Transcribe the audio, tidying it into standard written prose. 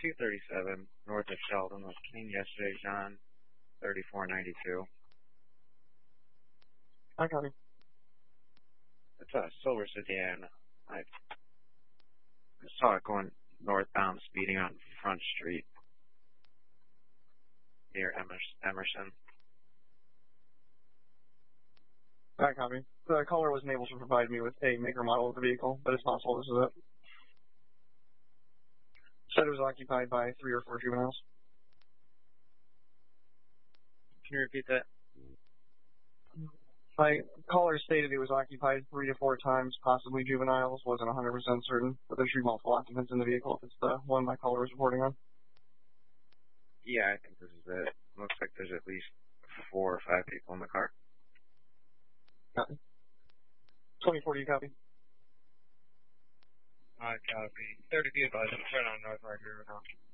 237 north of Sheldon was King yesterday, John, 3492. I copy. It's a silver sedan. I saw it going northbound, speeding on Front Street near Emerson. I copy. The caller wasn't able to provide me with a make or model of the vehicle, but it's possible this is it. Said it was occupied by 3 or 4 juveniles. Can you repeat that? My caller stated it was occupied 3 to 4 times, possibly juveniles. Wasn't 100% certain, but there should be multiple occupants in the vehicle if it's the one my caller was reporting on. Yeah, I think this is it. Looks like there's at least 4 or 5 people in the car. Copy. 2040, copy. I copy. 30 advised, turn on North Market River.